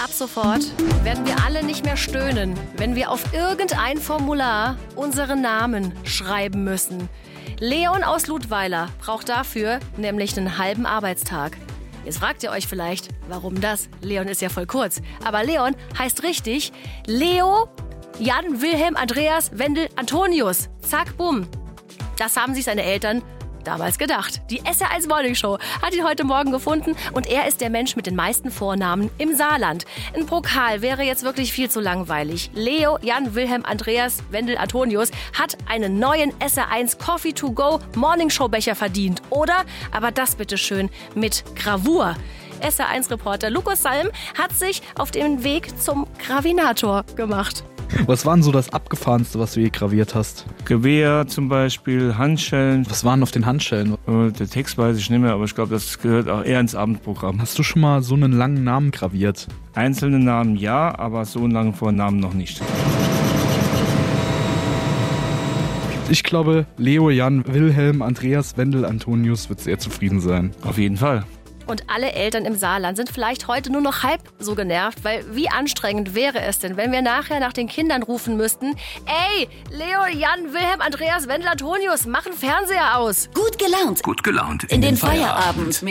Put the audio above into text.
Ab sofort werden wir alle nicht mehr stöhnen, wenn wir auf irgendein Formular unseren Namen schreiben müssen. Leon aus Ludweiler braucht dafür nämlich einen halben Arbeitstag. Jetzt fragt ihr euch vielleicht, warum das? Leon ist ja voll kurz. Aber Leon heißt richtig Leo, Jan, Wilhelm, Andreas, Wendel, Antonius. Zack, bumm. Das haben sich seine Eltern damals gedacht. Die SR1 Morning Show hat ihn heute Morgen gefunden und er ist der Mensch mit den meisten Vornamen im Saarland. Ein Pokal wäre jetzt wirklich viel zu langweilig. Leo, Jan, Wilhelm, Andreas, Wendel, Antonius hat einen neuen SR1 Coffee to go Morning Show Becher verdient. Oder? Aber das bitteschön mit Gravur. SR1-Reporter Lukas Salm hat sich auf den Weg zum Gravinator gemacht. Was war denn so das Abgefahrenste, was du je graviert hast? Gewehr zum Beispiel, Handschellen. Was waren auf den Handschellen? Der Text weiß ich nicht mehr, aber ich glaube, das gehört auch eher ins Abendprogramm. Hast du schon mal so einen langen Namen graviert? Einzelne Namen ja, aber so einen langen Vornamen noch nicht. Ich glaube, Leo, Jan, Wilhelm, Andreas, Wendel, Antonius wird sehr zufrieden sein. Auf jeden Fall. Und alle Eltern im Saarland sind vielleicht heute nur noch halb so genervt, weil wie anstrengend wäre es denn, wenn wir nachher nach den Kindern rufen müssten: Ey, Leo, Jan, Wilhelm, Andreas, Wendel, Antonius, machen Fernseher aus. Gut gelaunt. Gut gelaunt. In den Feierabend.